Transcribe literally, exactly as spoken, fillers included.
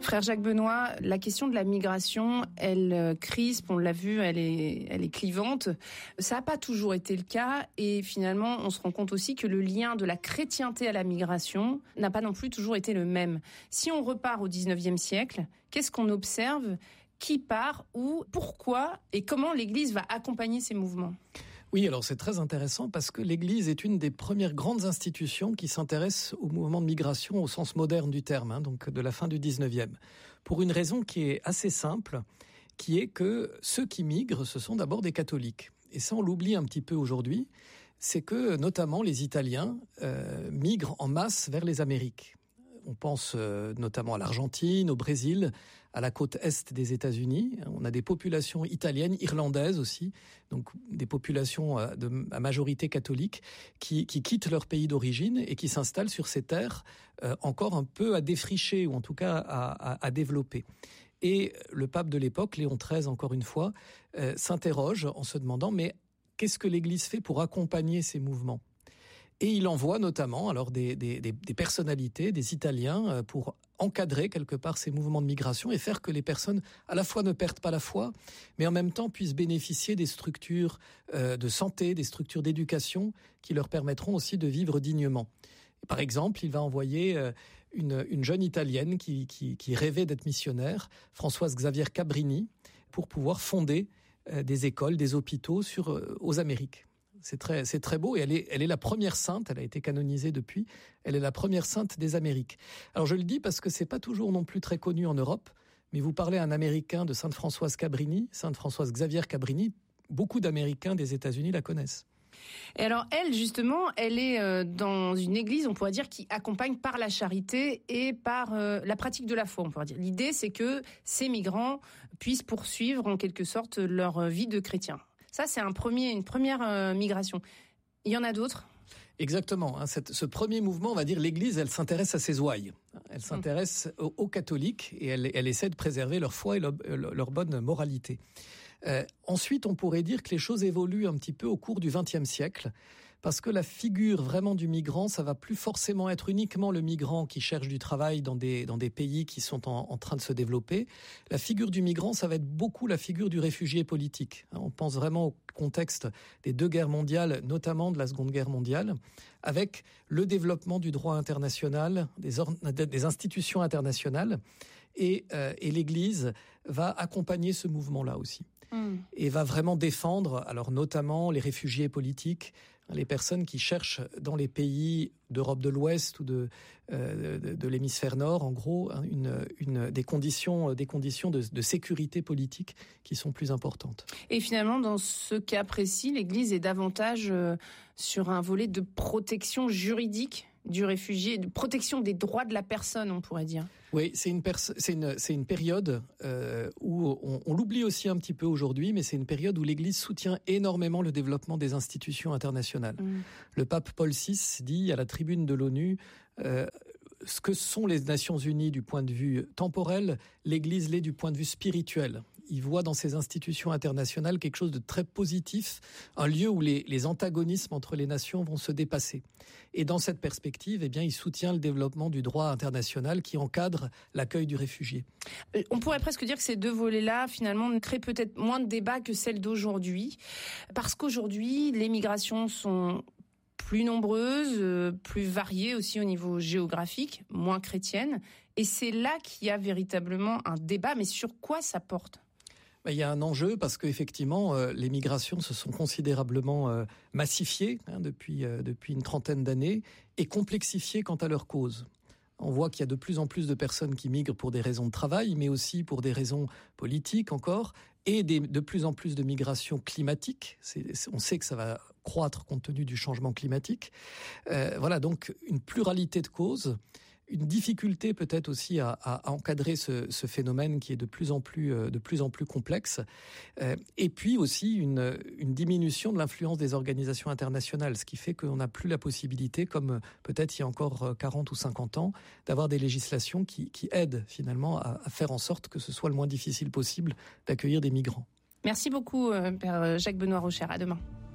Frère Jacques Benoît, la question de la migration, elle crispe, on l'a vu, elle est, elle est clivante. Ça n'a pas toujours été le cas et finalement, on se rend compte aussi que le lien de la chrétienté à la migration n'a pas non plus toujours été le même. Si on repart au dix-neuvième siècle, qu'est-ce qu'on observe ? Qui part, où, pourquoi et comment l'Église va accompagner ces mouvements ? Oui, alors c'est très intéressant parce que l'Église est une des premières grandes institutions qui s'intéresse au mouvement de migration au sens moderne du terme, hein, donc de la fin du dix-neuvième. Pour une raison qui est assez simple, qui est que ceux qui migrent, ce sont d'abord des catholiques. Et ça, on l'oublie un petit peu aujourd'hui, c'est que notamment les Italiens euh, migrent en masse vers les Amériques. On pense euh, notamment à l'Argentine, au Brésil, à la côte est des États-Unis. On a des populations italiennes, irlandaises aussi, donc des populations euh, de, à majorité catholique, qui, qui quittent leur pays d'origine et qui s'installent sur ces terres euh, encore un peu à défricher ou en tout cas à, à, à développer. Et le pape de l'époque, Léon treize encore une fois, euh, s'interroge en se demandant mais qu'est-ce que l'Église fait pour accompagner ces mouvements ? Et il envoie notamment alors des, des, des, des personnalités, des Italiens, pour encadrer quelque part ces mouvements de migration et faire que les personnes à la fois ne perdent pas la foi, mais en même temps puissent bénéficier des structures euh, de santé, des structures d'éducation qui leur permettront aussi de vivre dignement. Par exemple, il va envoyer euh, une, une jeune Italienne qui, qui, qui rêvait d'être missionnaire, Françoise Xavier Cabrini, pour pouvoir fonder euh, des écoles, des hôpitaux sur, euh, aux Amériques. C'est très, c'est très beau et elle est, elle est la première sainte. Elle a été canonisée depuis. Elle est la première sainte des Amériques. Alors je le dis parce que c'est pas toujours non plus très connu en Europe. Mais vous parlez à un Américain de Sainte Françoise Cabrini, Sainte Françoise Xavier Cabrini. Beaucoup d'Américains des États-Unis la connaissent. Et alors elle, justement, elle est dans une église, on pourrait dire, qui accompagne par la charité et par euh, la pratique de la foi, on pourrait dire. L'idée, c'est que ces migrants puissent poursuivre en quelque sorte leur vie de chrétien. Ça, c'est un premier, une première euh, migration. Il y en a d'autres ? Exactement. Hein, cette, ce premier mouvement, on va dire, l'Église, elle s'intéresse à ses ouailles. Elle s'intéresse mmh. aux, aux catholiques et elle, elle essaie de préserver leur foi et leur, leur bonne moralité. Euh, ensuite, on pourrait dire que les choses évoluent un petit peu au cours du vingtième siècle, parce que la figure vraiment du migrant, ça va plus forcément être uniquement le migrant qui cherche du travail dans des dans des pays qui sont en, en train de se développer. La figure du migrant, ça va être beaucoup la figure du réfugié politique. On pense vraiment au contexte des deux guerres mondiales, notamment de la Seconde Guerre mondiale, avec le développement du droit international, des, or- des institutions internationales, et, euh, et l'Église va accompagner ce mouvement-là aussi. Mmh. Et va vraiment défendre, alors notamment les réfugiés politiques, les personnes qui cherchent dans les pays d'Europe de l'Ouest ou de, euh, de, de l'hémisphère nord, en gros, hein, une, une, des conditions, des conditions de, de sécurité politique qui sont plus importantes. Et finalement, dans ce cas précis, l'Église est davantage euh, sur un volet de protection juridique du réfugié, de protection des droits de la personne, on pourrait dire. Oui, c'est une, pers- c'est une, c'est une période euh, où on, on l'oublie aussi un petit peu aujourd'hui, mais c'est une période où l'Église soutient énormément le développement des institutions internationales. Mmh. Le pape Paul six dit à la tribune de l'ONU euh, ce que sont les Nations Unies du point de vue temporel, l'Église l'est du point de vue spirituel. Il voit dans ces institutions internationales quelque chose de très positif, un lieu où les, les antagonismes entre les nations vont se dépasser. Et dans cette perspective, eh bien, il soutient le développement du droit international qui encadre l'accueil du réfugié. On pourrait presque dire que ces deux volets-là, finalement, créent peut-être moins de débats que celles d'aujourd'hui, parce qu'aujourd'hui, les migrations sont plus nombreuses, plus variées aussi au niveau géographique, moins chrétiennes, et c'est là qu'il y a véritablement un débat, mais sur quoi ça porte ? Il y a un enjeu parce qu'effectivement, euh, les migrations se sont considérablement euh, massifiées hein, depuis, euh, depuis une trentaine d'années et complexifiées quant à leur cause. On voit qu'il y a de plus en plus de personnes qui migrent pour des raisons de travail, mais aussi pour des raisons politiques encore, et des, de plus en plus de migrations climatiques. C'est, c'est, on sait que ça va croître compte tenu du changement climatique. Euh, voilà, donc une pluralité de causes. Une difficulté peut-être aussi à, à, à encadrer ce, ce phénomène qui est de plus en plus, euh, de plus en plus complexe, euh, et puis aussi une, une diminution de l'influence des organisations internationales, ce qui fait qu'on n'a plus la possibilité, comme peut-être il y a encore quarante ou cinquante ans, d'avoir des législations qui, qui aident finalement à, à faire en sorte que ce soit le moins difficile possible d'accueillir des migrants. Merci beaucoup, Père Jacques Benoît Rocher. À demain.